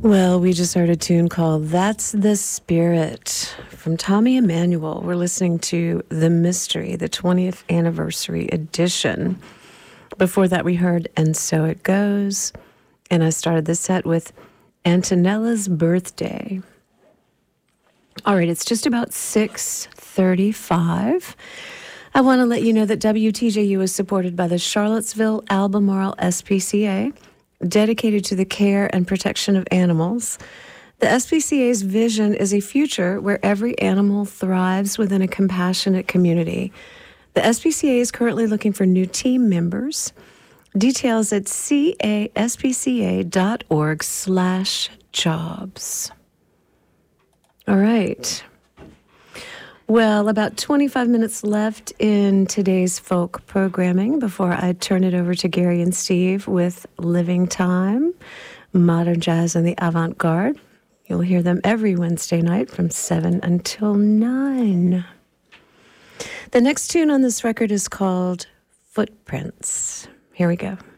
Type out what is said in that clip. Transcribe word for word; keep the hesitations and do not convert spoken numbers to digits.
Well, we just heard a tune called That's the Spirit from Tommy Emmanuel. We're listening to The Mystery, the twentieth anniversary edition. Before that, we heard And So It Goes. And I started the set with Antonella's Birthday. All right, it's just about six thirty-five. I want to let you know that W T J U is supported by the Charlottesville Albemarle S P C A, dedicated to the care and protection of animals. The S P C A's vision is a future where every animal thrives within a compassionate community. The S P C A is currently looking for new team members. Details at caspca.org slash jobs. All right. Well, about twenty-five minutes left in today's folk programming before I turn it over to Gary and Steve with Living Time, modern jazz and the avant-garde. You'll hear them every Wednesday night from seven until nine. The next tune on this record is called Footprints. Here we go.